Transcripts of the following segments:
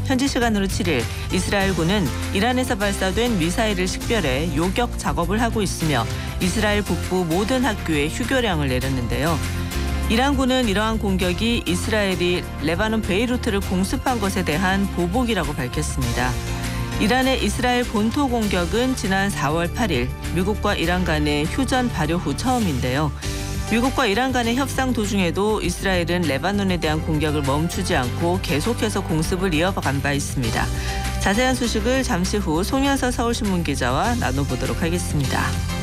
현지 시간으로 7일 이스라엘군은 이란에서 발사된 미사일을 식별해 요격 작업을 하고 있으며 이스라엘 북부 모든 학교에 휴교령을 내렸는데요. 이란군은 이러한 공격이 이스라엘이 레바논 베이루트를 공습한 것에 대한 보복이라고 밝혔습니다. 이란의 이스라엘 본토 공격은 지난 4월 8일 미국과 이란 간의 휴전 발효 후 처음인데요. 미국과 이란 간의 협상 도중에도 이스라엘은 레바논에 대한 공격을 멈추지 않고 계속해서 공습을 이어간 바 있습니다. 자세한 소식을 잠시 후 송현서 서울신문 기자와 나눠보도록 하겠습니다.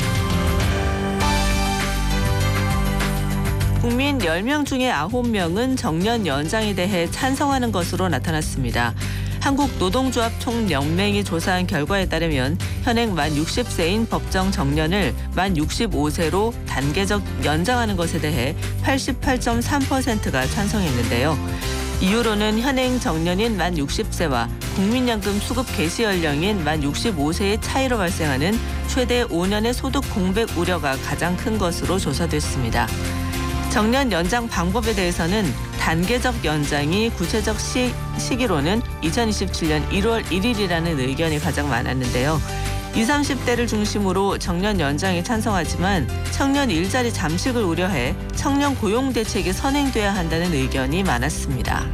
국민 10명 중에 9명은 정년 연장에 대해 찬성하는 것으로 나타났습니다. 한국노동조합 총연맹이 조사한 결과에 따르면 현행 만 60세인 법정 정년을 만 65세로 단계적 연장하는 것에 대해 88.3%가 찬성했는데요. 이유로는 현행 정년인 만 60세와 국민연금 수급 개시 연령인 만 65세의 차이로 발생하는 최대 5년의 소득 공백 우려가 가장 큰 것으로 조사됐습니다. 정년 연장 방법에 대해서는 단계적 연장이 구체적 시기로는 2027년 1월 1일이라는 의견이 가장 많았는데요. 20, 30대를 중심으로 정년 연장에 찬성하지만 청년 일자리 잠식을 우려해 청년 고용 대책이 선행돼야 한다는 의견이 많았습니다.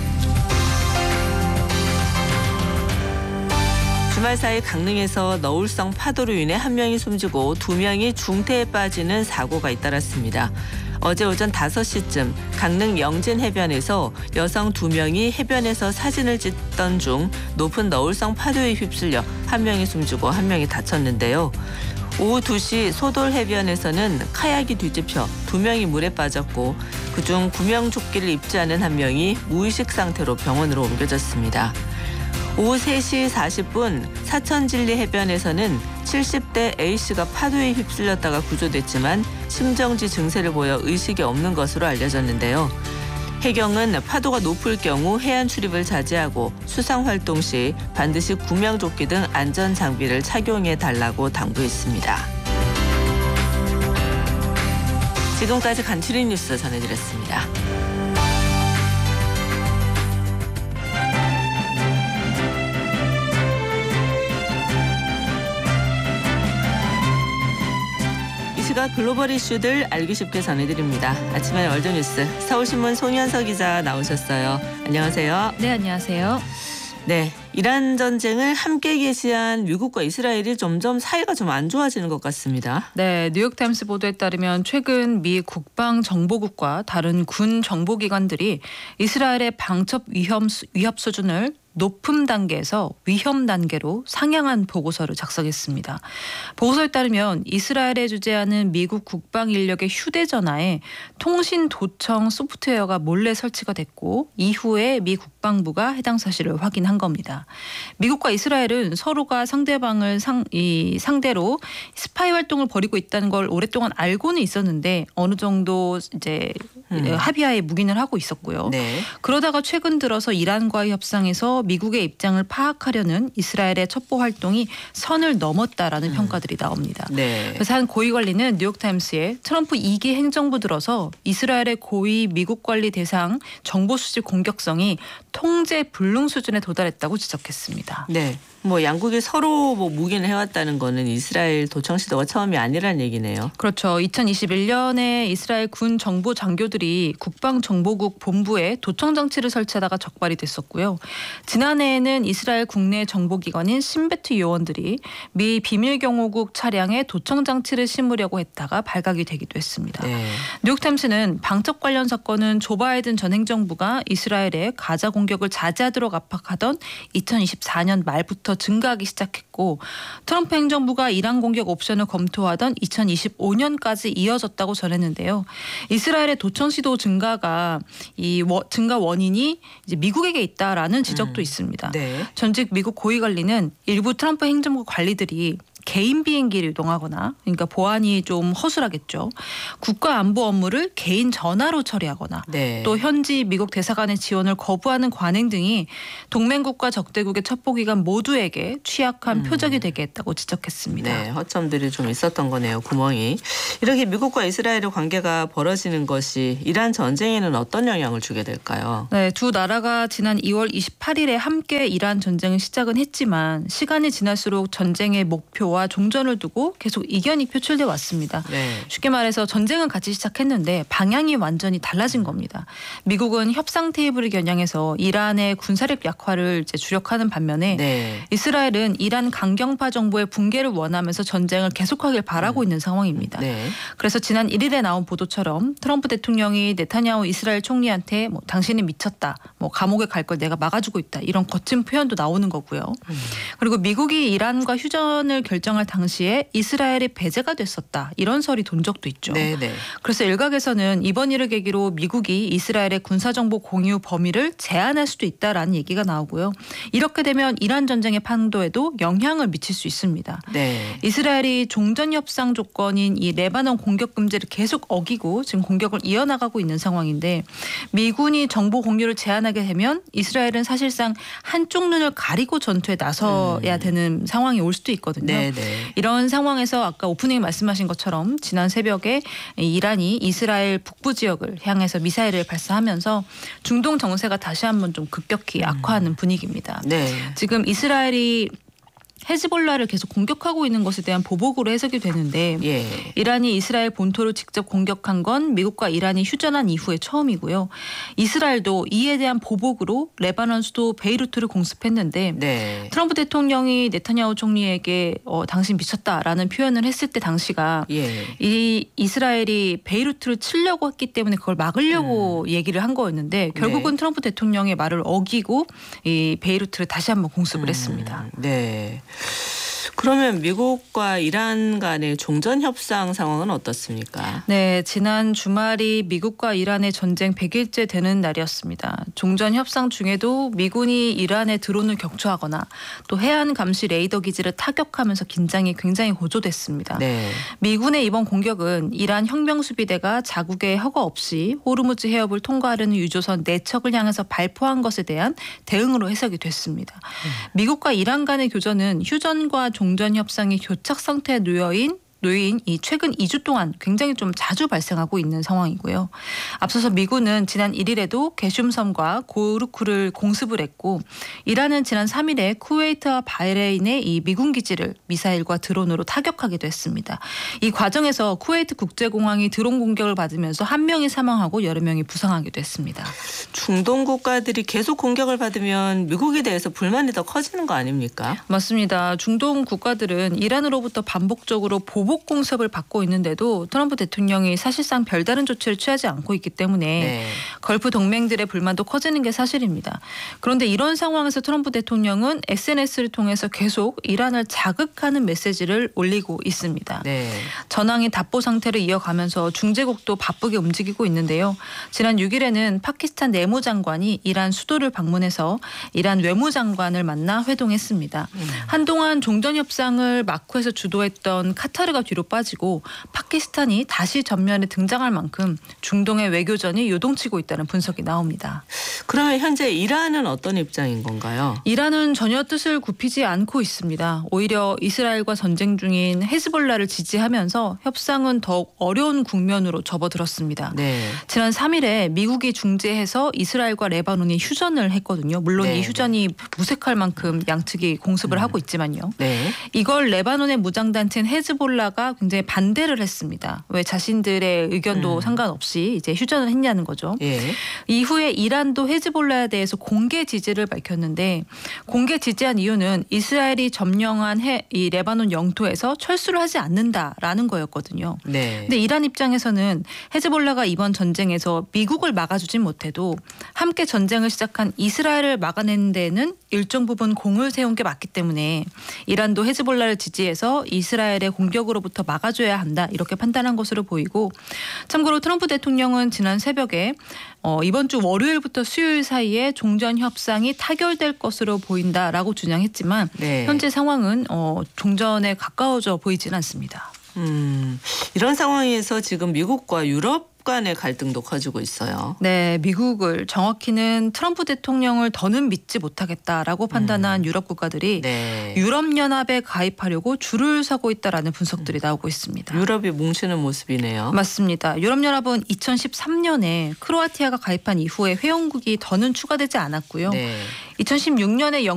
주말 사이 강릉에서 너울성 파도로 인해 한 명이 숨지고 2명이 중태에 빠지는 사고가 잇따랐습니다. 어제 오전 5시쯤 강릉 영진 해변에서 여성 2명이 해변에서 사진을 찍던 중 높은 너울성 파도에 휩쓸려 한 명이 숨지고 한 명이 다쳤는데요. 오후 2시 소돌 해변에서는 카약이 뒤집혀 2명이 물에 빠졌고 그중 구명조끼를 입지 않은 한 명이 무의식 상태로 병원으로 옮겨졌습니다. 오후 3시 40분 사천진리 해변에서는 70대 A씨가 파도에 휩쓸렸다가 구조됐지만 심정지 증세를 보여 의식이 없는 것으로 알려졌는데요. 해경은 파도가 높을 경우 해안 출입을 자제하고 수상 활동 시 반드시 구명조끼 등 안전장비를 착용해 달라고 당부했습니다. 지금까지 간추린 뉴스 전해드렸습니다. 시각 글로벌 이슈들 알기 쉽게 전해드립니다. 아침에 월드뉴스 서울신문 송현서 기자 나오셨어요. 안녕하세요. 네, 안녕하세요. 네, 이란 전쟁을 함께 게시한 미국과 이스라엘이 점점 사이가 좀 안 좋아지는 것 같습니다. 네, 뉴욕타임스 보도에 따르면 최근 미 국방정보국과 다른 군 정보기관들이 이스라엘의 방첩 위협 수준을 높음 단계에서 위험 단계로 상향한 보고서를 작성했습니다. 보고서에 따르면 이스라엘에 주재하는 미국 국방 인력의 휴대전화에 통신 도청 소프트웨어가 몰래 설치가 됐고 이후에 미 국방부가 해당 사실을 확인한 겁니다. 미국과 이스라엘은 서로가 상대방을 상대로 스파이 활동을 벌이고 있다는 걸 오랫동안 알고는 있었는데 어느 정도 이제 합의하에 묵인을 하고 있었고요. 네. 그러다가 최근 들어서 이란과의 협상에서 미국의 입장을 파악하려는 이스라엘의 첩보 활동이 선을 넘었다라는 평가들이 나옵니다. 네. 그래서 한 고위 관리는 뉴욕타임스에 트럼프 2기 행정부 들어서 이스라엘의 고위 미국 관리 대상 정보 수집 공격성이 통제 불능 수준에 도달했다고 지적했습니다. 네. 양국이 서로 묵인을 해왔다는 거는 이스라엘 도청 시도가 처음이 아니란 얘기네요. 그렇죠. 2021년에 이스라엘 군 정보 장교들이 국방정보국 본부에 도청 장치를 설치하다가 적발이 됐었고요. 지난해에는 이스라엘 국내 정보기관인 신베트 요원들이 미 비밀경호국 차량에 도청 장치를 심으려고 했다가 발각이 되기도 했습니다. 네. 뉴욕타임스는 방첩 관련 사건은 조 바이든 전 행정부가 이스라엘에 가자 공격을 자제하도록 압박하던 2024년 말부터 증가하기 시작했고 트럼프 행정부가 이란 공격 옵션을 검토하던 2025년까지 이어졌다고 전했는데요. 이스라엘의 도청 시도 증가가 증가 원인이 이제 미국에게 있다라는 지적도 있습니다. 네. 전직 미국 고위 관리는 일부 트럼프 행정부 관리들이 개인 비행기를 이동하거나, 그러니까 보안이 좀 허술하겠죠. 국가 안보 업무를 개인 전화로 처리하거나 네. 또 현지 미국 대사관의 지원을 거부하는 관행 등이 동맹국과 적대국의 첩보기관 모두에게 취약한 표적이 되게 했다고 지적했습니다. 네, 허점들이 좀 있었던 거네요. 구멍이. 이렇게 미국과 이스라엘의 관계가 벌어지는 것이 이란 전쟁에는 어떤 영향을 주게 될까요? 네, 두 나라가 지난 2월 28일에 함께 이란 전쟁을 시작은 했지만 시간이 지날수록 전쟁의 목표와 종전을 두고 계속 이견이 표출돼 왔습니다. 네. 쉽게 말해서 전쟁은 같이 시작했는데 방향이 완전히 달라진 겁니다. 미국은 협상 테이블을 겨냥해서 이란의 군사력 약화를 이제 주력하는 반면에 네. 이스라엘은 이란 강경파 정부의 붕괴를 원하면서 전쟁을 계속하길 바라고 있는 상황입니다. 네. 그래서 지난 1일에 나온 보도처럼 트럼프 대통령이 네타냐후 이스라엘 총리한테 뭐 당신이 미쳤다, 뭐 감옥에 갈 걸 내가 막아주고 있다, 이런 거친 표현도 나오는 거고요. 그리고 미국이 이란과 휴전을 결정할 당시에 이스라엘이 배제가 됐었다, 이런 설이 돈 적도 있죠. 네, 네. 그래서 일각에서는 이번 일을 계기로 미국이 이스라엘의 군사정보 공유 범위를 제한할 수도 있다라는 얘기가 나오고요. 이렇게 되면 이란 전쟁의 판도에도 영향을 미칠 수 있습니다. 네. 이스라엘이 종전협상 조건인 이 레바논 공격 금지를 계속 어기고 지금 공격을 이어나가고 있는 상황인데, 미군이 정보 공유를 제한하게 되면 이스라엘은 사실상 한쪽 눈을 가리고 전투에 나서야 되는 상황이 올 수도 있거든요. 네, 네. 이런 상황에서 아까 오프닝에 말씀하신 것처럼 지난 새벽에 이란이 이스라엘 북부 지역을 향해서 미사일을 발사하면서 중동 정세가 다시 한번 좀 급격히 악화하는 분위기입니다. 네. 지금 이스라엘이 헤즈볼라를 계속 공격하고 있는 것에 대한 보복으로 해석이 되는데, 예. 이란이 이스라엘 본토를 직접 공격한 건 미국과 이란이 휴전한 이후에 처음이고요. 이스라엘도 이에 대한 보복으로 레바논 수도 베이루트를 공습했는데 네. 트럼프 대통령이 네타냐후 총리에게 당신 미쳤다라는 표현을 했을 때 당시가 예. 이 이스라엘이 베이루트를 치려고 했기 때문에 그걸 막으려고 얘기를 한 거였는데 결국은 트럼프 대통령의 말을 어기고 이 베이루트를 다시 한번 공습을 했습니다. 네. 그러면 미국과 이란 간의 종전 협상 상황은 어떻습니까? 네, 지난 주말이 미국과 이란의 전쟁 100일째 되는 날이었습니다. 종전 협상 중에도 미군이 이란의 드론을 격추하거나 또 해안 감시 레이더 기지를 타격하면서 긴장이 굉장히 고조됐습니다. 네. 미군의 이번 공격은 이란 혁명수비대가 자국의 허가 없이 호르무즈 해협을 통과하려는 유조선 4척을 향해서 발포한 것에 대한 대응으로 해석이 됐습니다. 미국과 이란 간의 교전은 휴전과 종전 협상이 교착 상태에 놓인 이 최근 2주 동안 굉장히 좀 자주 발생하고 있는 상황이고요. 앞서서 미군은 지난 1일에도 게슘섬과 고르크를 공습을 했고, 이란은 지난 3일에 쿠웨이트와 바레인의 이 미군 기지를 미사일과 드론으로 타격하기도 했습니다. 이 과정에서 쿠웨이트 국제공항이 드론 공격을 받으면서 1명이 사망하고 여러 명이 부상하기도 했습니다. 중동 국가들이 계속 공격을 받으면 미국에 대해서 불만이 더 커지는 거 아닙니까? 맞습니다. 중동 국가들은 이란으로부터 반복적으로 보복 공습을 받고 있는데도 트럼프 대통령이 사실상 별다른 조치를 취하지 않고 있기 때문에 네. 걸프 동맹들의 불만도 커지는 게 사실입니다. 그런데 이런 상황에서 트럼프 대통령은 SNS를 통해서 계속 이란을 자극하는 메시지를 올리고 있습니다. 네. 전황이 답보 상태를 이어가면서 중재국도 바쁘게 움직이고 있는데요. 지난 6일에는 파키스탄 내무장관이 이란 수도를 방문해서 이란 외무장관을 만나 회동했습니다. 한동안 종전협상을 마쿠에서 주도했던 카타르가 뒤로 빠지고 파키스탄이 다시 전면에 등장할 만큼 중동의 외교전이 요동치고 있다는 분석이 나옵니다. 그러면 현재 이란은 어떤 입장인 건가요? 이란은 전혀 뜻을 굽히지 않고 있습니다. 오히려 이스라엘과 전쟁 중인 헤즈볼라를 지지하면서 협상은 더욱 어려운 국면으로 접어들었습니다. 네. 지난 3일에 미국이 중재해서 이스라엘과 레바논이 휴전을 했거든요. 물론 네. 이 휴전이 무색할 만큼 양측이 공습을 하고 있지만요. 네. 이걸 레바논의 무장단체인 헤즈볼라가 굉장히 반대를 했습니다. 왜 자신들의 의견도 상관없이 이제 휴전을 했냐는 거죠. 예. 이후에 이란도 헤즈볼라에 대해서 공개 지지를 밝혔는데, 공개 지지한 이유는 이스라엘이 점령한 이 레바논 영토에서 철수를 하지 않는다라는 거였거든요. 네. 근데 이란 입장에서는 헤즈볼라가 이번 전쟁에서 미국을 막아주진 못해도 함께 전쟁을 시작한 이스라엘을 막아내는 데는 일정 부분 공을 세운 게 맞기 때문에 이란도 헤즈볼라를 지지해서 이스라엘의 공격으로부터 막아줘야 한다, 이렇게 판단한 것으로 보이고, 참고로 트럼프 대통령은 지난 새벽에 이번 주 월요일부터 수요일 사이에 종전 협상이 타결될 것으로 보인다라고 주장했지만 네. 현재 상황은 종전에 가까워져 보이진 않습니다. 이런 상황에서 지금 미국과 유럽 간의 갈등도 커지고 있어요. 네, 미국을 정확히는 트럼프 대통령을 더는 믿지 못하겠다라고 판단한 유럽 국가들이 네. 유럽연합에 가입하려고 줄을 서고 있다라는 분석들이 나오고 있습니다. 유럽이 뭉치는 모습이네요. 맞습니다. 유럽연합은 2013년에 크로아티아가 가입한 이후에 회원국이 더는 추가되지 않았고요. 네. 2016년에